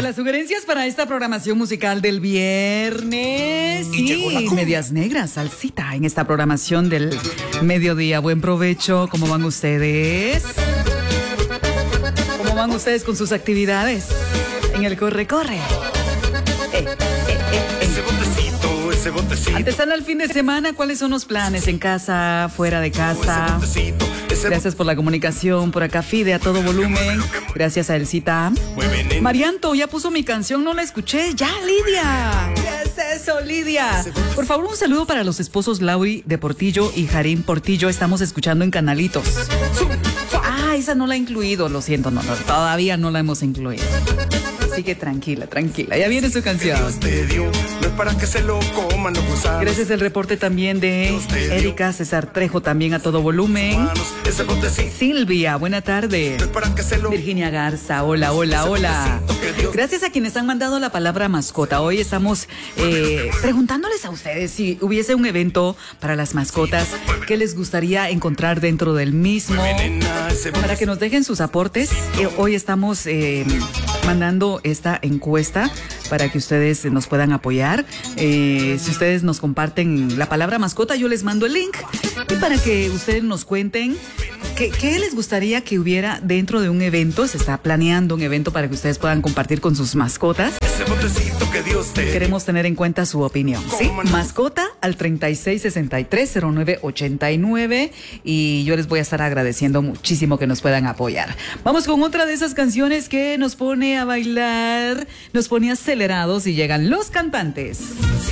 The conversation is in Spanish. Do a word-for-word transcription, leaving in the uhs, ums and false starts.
las sugerencias para esta programación musical del viernes. Sí, Medias Negras, salsita en esta programación del mediodía. Buen provecho. ¿Cómo van ustedes? ¿Cómo van ustedes con sus actividades en el corre-corre? Eh, eh, eh, eh. Ese botecito, ese botecito. Antesala al fin de semana, ¿cuáles son los planes? ¿En casa, fuera de casa? Gracias por la comunicación. Por acá, Fide, a todo volumen. Gracias a Elcita. Marianto, ya puso mi canción, no la escuché. Ya, Lidia. ¿Qué es eso, Lidia? Por favor, un saludo para los esposos Lauri de Portillo y Jarín Portillo. Estamos escuchando en Canalitos. Ah, esa no la he incluido, lo siento, no, no, todavía no la hemos incluido. Así que tranquila, tranquila. Ya viene su canción. Gracias al reporte también de Erika César Trejo, también a todo volumen. Silvia, buena tarde. Virginia Garza, hola, hola, hola. Gracias a quienes han mandado la palabra mascota. Hoy estamos eh, preguntándoles a ustedes si hubiese un evento para las mascotas, ¿qué les gustaría encontrar dentro del mismo? Para que nos dejen sus aportes. Eh, hoy estamos eh, mandando esta encuesta para que ustedes nos puedan apoyar. Eh, si ustedes nos comparten la palabra mascota, yo les mando el link. Y para que ustedes nos cuenten qué, qué les gustaría que hubiera dentro de un evento. Se está planeando un evento para que ustedes puedan compartir con sus mascotas. Queremos tener en cuenta su opinión, ¿sí? Mascota al treinta y seis sesenta y tres cero nueve ochenta y nueve y yo les voy a estar agradeciendo muchísimo que nos puedan apoyar. Vamos con otra de esas canciones que nos pone a bailar, nos pone acelerados y llegan los cantantes.